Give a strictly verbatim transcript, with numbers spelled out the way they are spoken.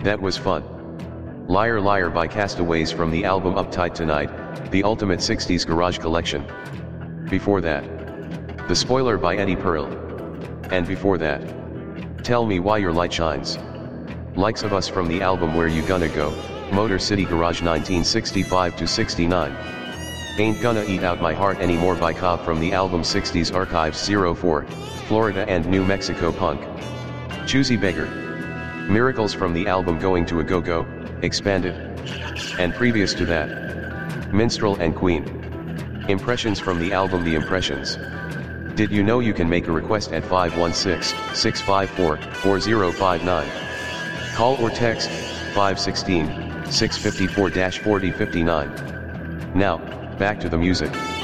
That was fun. Liar Liar by Castaways from the album Uptight Tonight, the Ultimate sixties Garage Collection. Before that, The Spoiler by Eddie Pearl. And before that, Tell Me Why Your Light Shines. Likes of Us from the album Where You Gonna Go, Motor City Garage nineteen sixty-five to sixty-nine. Ain't Gonna Eat Out My Heart Anymore by Cobb from the album sixties Archives oh four, Florida and New Mexico Punk. Choosy Beggar. Miracles from the album Going to a Go-Go, Expanded. And previous to that, Minstrel and Queen. Impressions from the album The Impressions. Did you know you can make a request at five one six, six five four, four zero five nine? Call or text, five one six, six five four, four zero five nine. Now, back to the music.